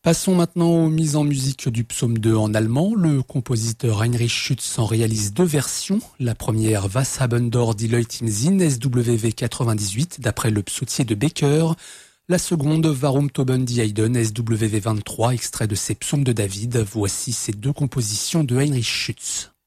Passons maintenant aux mises en musique du psaume 2 en allemand. Le compositeur Heinrich Schütz en réalise deux versions. La première, Was haben dort die Leute im Sinn, SWV 98, d'après le psautier de Becker. La seconde, Warum toben die Heiden, SWV 23, extrait de ses psaumes de David. Voici ces deux compositions de Heinrich Schütz.